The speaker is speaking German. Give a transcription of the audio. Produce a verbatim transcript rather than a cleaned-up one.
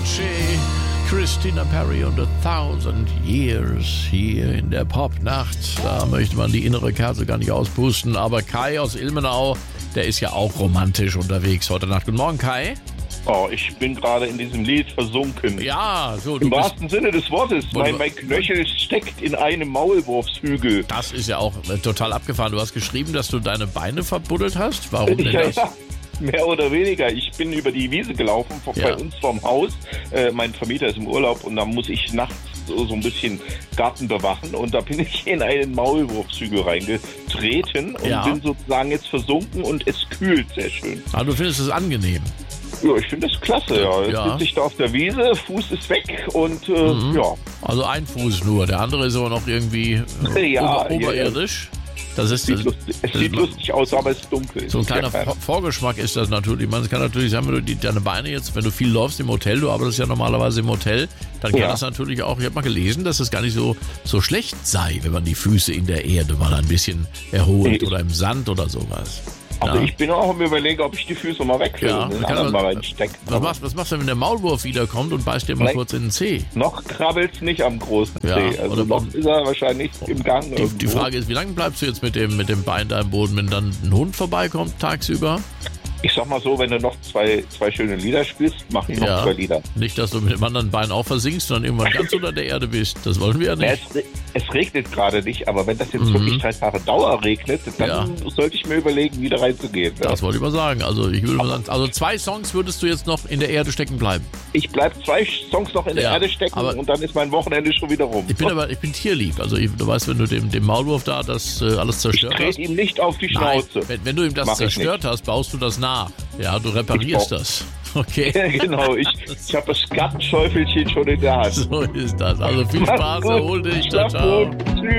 Shea, Christina Perri und A Thousand Years hier in der Popnacht. Da möchte man die innere Kerze gar nicht auspusten. Aber Kai aus Ilmenau, der ist ja auch romantisch unterwegs heute Nacht. Guten Morgen, Kai. Oh, ich bin gerade in diesem Lied versunken. Ja, so du Im bist, wahrsten Sinne des Wortes. Mein, mein Knöchel steckt in einem Maulwurfshügel. Das ist ja auch äh, total abgefahren. Du hast geschrieben, dass du deine Beine verbuddelt hast. Warum denn Ja, das? ja, mehr oder weniger. Ich bin über die Wiese gelaufen, vor, Ja. bei uns vorm Haus. Äh, mein Vermieter ist im Urlaub und da muss ich nachts so, so ein bisschen Garten bewachen. Und da bin ich in einen Maulwurfshügel reingetreten und Ja. bin sozusagen jetzt versunken und es kühlt sehr schön. Ah, du findest es angenehm. Ja, ich finde das klasse. Ja. Jetzt Ja. sitze ich da auf der Wiese, Fuß ist weg und äh, Mhm. ja. Also ein Fuß nur, der andere ist aber noch irgendwie äh, Ja, ober, oberirdisch. Das ist Sieht das, lustig, es das sieht ist- lustig aus, aber es ist dunkel. So ein kleiner Ja, Vor- Vorgeschmack ist das natürlich. Man kann natürlich sagen, wenn du die, deine Beine jetzt, wenn du viel läufst im Hotel, du arbeitest ja normalerweise im Hotel, dann kann Ja. das natürlich auch, ich habe mal gelesen, dass es gar nicht so, so schlecht sei, wenn man die Füße in der Erde mal ein bisschen erholt Nee. oder im Sand oder sowas. Also Ja. ich bin auch am Überlegen, ob ich die Füße mal wegfülle Ja, und den man kann anderen aber- mal reinstecken. Was machst, was machst du, wenn der Maulwurf wiederkommt und beißt dir mal Nein. kurz in den Zeh? Noch krabbelt's nicht am großen Ja, Zeh. Also oder- noch ist er wahrscheinlich im Gang. Die, irgendwo. die Frage ist, wie lange bleibst du jetzt mit dem, mit dem Bein da im Boden, wenn dann ein Hund vorbeikommt tagsüber? Ich sag mal so, wenn du noch zwei, zwei schöne Lieder spielst, mach ich noch Ja. zwei Lieder. Nicht, dass du mit dem anderen Bein auch versinkst und dann irgendwann ganz unter der Erde bist. Das wollen wir ja Ja, nicht. es, re- es regnet gerade nicht, aber wenn das jetzt Mhm. wirklich drei Tage Dauer regnet, dann Ja. sollte ich mir überlegen, wieder reinzugehen. Ja. Das wollte ich mal sagen. Also ich würde mal sagen, also zwei Songs würdest du jetzt noch in der Erde stecken bleiben. Ich bleib zwei Songs noch in der Ja, Erde stecken aber- und dann ist mein Wochenende schon wieder rum. Ich bin aber, ich bin tierlieb. Also ich, du weißt, wenn du dem, dem Maulwurf da das äh, alles Ich zerstört hast. trete ihm nicht auf die Nein, Schnauze. wenn, wenn du ihm das Mach ich zerstört hast, baust du das nach. Ja, du reparierst Ich das. Okay. Ja, genau, ich, ich habe das Gartenschäufelchen schon in der Hand. So ist das. Also viel Mach's Spaß, gut. erhol dich. Ciao, Schlaf ciao. gut. Tschüss.